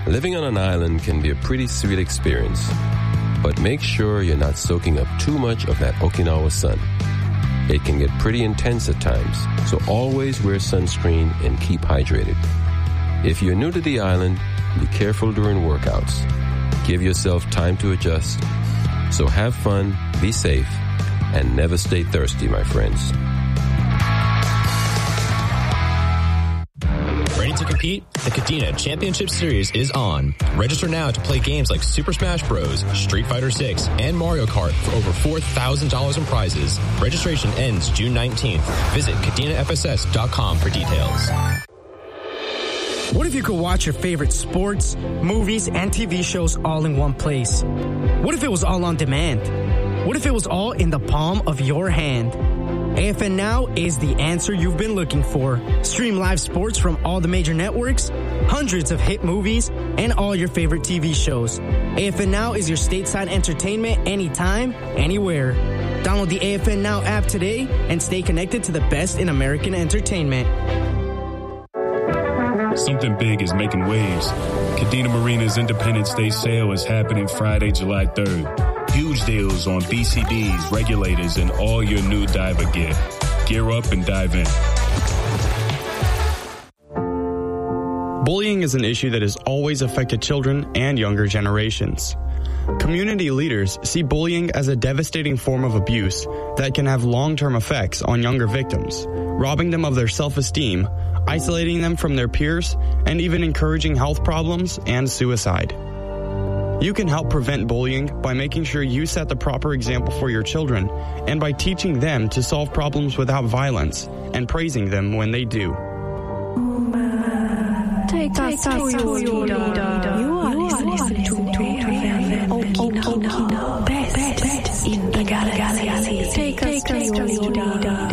Living on an island can be a pretty sweet experience, but make sure you're not soaking up too much of that Okinawa sun. It can get pretty intense at times, so always wear sunscreen and keep hydrated. If you're new to the island, be careful during workouts. Give yourself time to adjust. So have fun, be safe, and never stay thirsty, my friends. Ready to compete? The Kadena Championship Series is on. Register now to play games like Super Smash Bros., Street Fighter 6, and Mario Kart for over $4,000 in prizes. Registration ends June 19th. Visit KadenaFSS.com for details. What if you could watch your favorite sports, movies, and TV shows all in one place? What if it was all on demand? What if it was all in the palm of your hand? AFN Now is the answer you've been looking for. Stream live sports from all the major networks, hundreds of hit movies, and all your favorite TV shows. AFN Now is your stateside entertainment anytime, anywhere. Download the AFN Now app today and stay connected to the best in American entertainment. Something big is making waves. Kadena Marina's Independence Day sale is happening Friday, July 3rd. Huge deals on BCDs, regulators, and all your new diver gear. Gear up and dive in. Bullying is an issue that has always affected children and younger generations. Community leaders see bullying as a devastating form of abuse that can have long-term effects on younger victims, robbing them of their self-esteem, isolating them from their peers, and even encouraging health problems and suicide. You can help prevent bullying by making sure you set the proper example for your children and by teaching them to solve problems without violence and praising them when they do. Take us to your leader. You are listening to Okinawa, best in the galaxy. Take us to your leader.